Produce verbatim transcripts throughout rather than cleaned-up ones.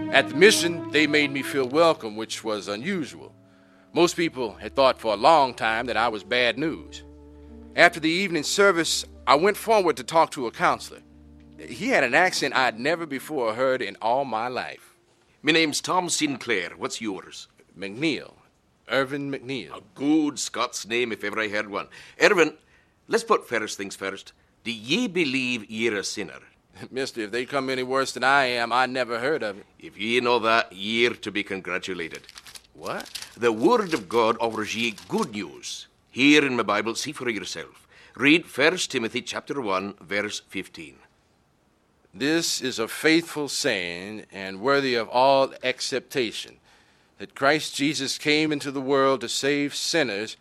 At the mission, they made me feel welcome, which was unusual. Most people had thought for a long time that I was bad news. After the evening service, I went forward to talk to a counselor. He had an accent I'd never before heard in all my life. My name's Tom Sinclair. What's yours? McNeil. Irvin McNeil. A good Scots name if ever I heard one. Irvin, let's put first things first. Do ye believe ye're a sinner? Mister, if they come any worse than I am, I never heard of it. If ye know that, ye're to be congratulated. What? The Word of God offers ye good news. Here in my Bible, see for yourself. Read First Timothy chapter one, verse fifteen. This is a faithful saying and worthy of all acceptation, that Christ Jesus came into the world to save sinners,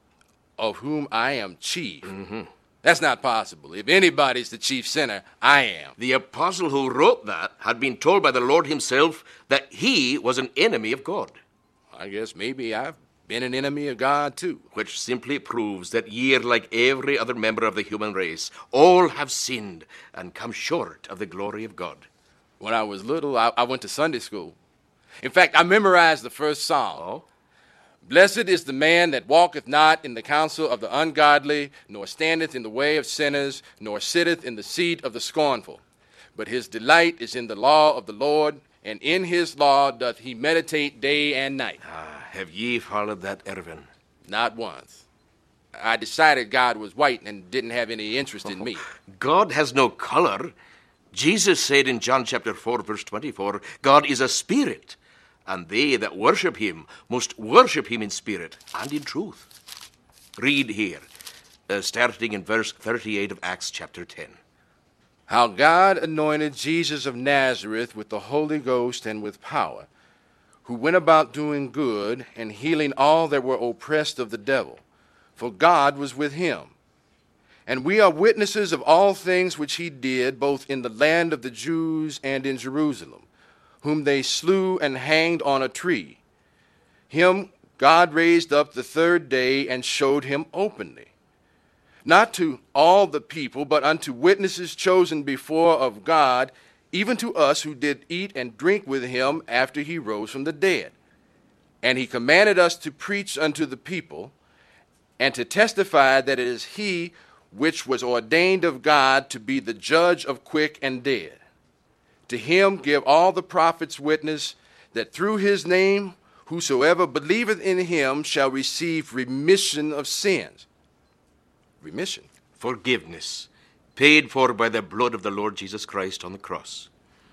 of whom I am chief. Mm-hmm. That's not possible. If anybody's the chief sinner, I am. The apostle who wrote that had been told by the Lord himself that he was an enemy of God. I guess maybe I've been an enemy of God, too. Which simply proves that ye are like every other member of the human race. All have sinned and come short of the glory of God. When I was little, I, I went to Sunday school. In fact, I memorized the first psalm. Oh? Blessed is the man that walketh not in the counsel of the ungodly, nor standeth in the way of sinners, nor sitteth in the seat of the scornful. But his delight is in the law of the Lord, and in his law doth he meditate day and night. Ah, have ye followed that, Irvin? Not once. I decided God was white and didn't have any interest in me. God has no color. Jesus said in John chapter four, verse twenty-four, God is a spirit, and they that worship him must worship him in spirit and in truth. Read here, uh, starting in verse thirty-eight of Acts chapter ten. How God anointed Jesus of Nazareth with the Holy Ghost and with power, who went about doing good and healing all that were oppressed of the devil, for God was with him. And we are witnesses of all things which he did, both in the land of the Jews and in Jerusalem, whom they slew and hanged on a tree. Him God raised up the third day and showed him openly, not to all the people, but unto witnesses chosen before of God, even to us who did eat and drink with him after he rose from the dead. And he commanded us to preach unto the people, and to testify that it is he which was ordained of God to be the judge of quick and dead. To him give all the prophets witness that through his name whosoever believeth in him shall receive remission of sins. Remission? Forgiveness, paid for by the blood of the Lord Jesus Christ on the cross.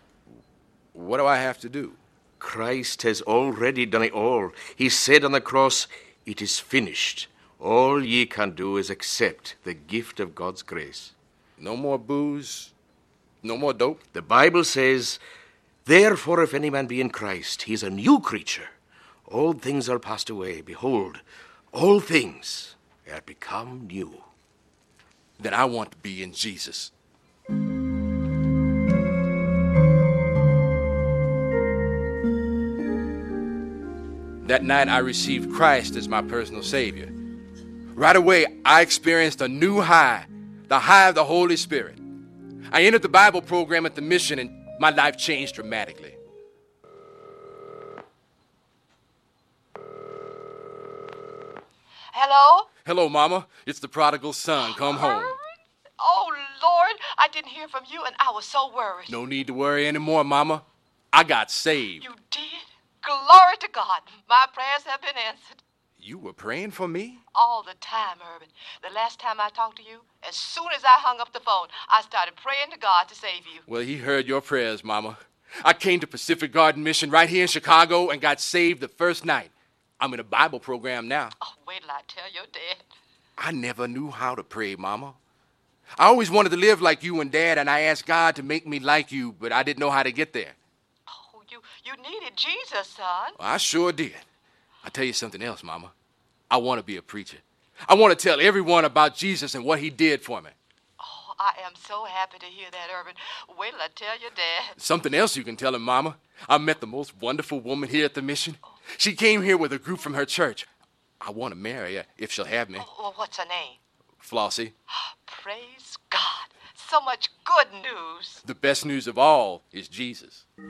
What do I have to do? Christ has already done it all. He said on the cross, it is finished. All ye can do is accept the gift of God's grace. No more booze? No more dope? The Bible says, therefore if any man be in Christ, he is a new creature. All things are passed away. Behold, all things are become new. Then I want to be in Jesus. That night I received Christ as my personal Savior. Right away, I experienced a new high, the high of the Holy Spirit. I entered the Bible program at the mission, and my life changed dramatically. Hello? Hello, Mama. It's the prodigal son. Come home. Oh, Lord, I didn't hear from you, and I was so worried. No need to worry anymore, Mama. I got saved. You did? Glory to God. My prayers have been answered. You were praying for me? All the time, Urban. The last time I talked to you, as soon as I hung up the phone, I started praying to God to save you. Well, he heard your prayers, Mama. I came to Pacific Garden Mission right here in Chicago and got saved the first night. I'm in a Bible program now. Oh, wait till I tell your dad. I never knew how to pray, Mama. I always wanted to live like you and Dad, and I asked God to make me like you, but I didn't know how to get there. Oh, you, you needed Jesus, son. Well, I sure did. I'll tell you something else, Mama. I want to be a preacher. I want to tell everyone about Jesus and what he did for me. Oh, I am so happy to hear that, Urban. Wait till I tell your dad. Something else you can tell him, Mama. I met the most wonderful woman here at the mission. She came here with a group from her church. I want to marry her if she'll have me. Oh, well, what's her name? Flossie. Praise God. So much good news. The best news of all is Jesus.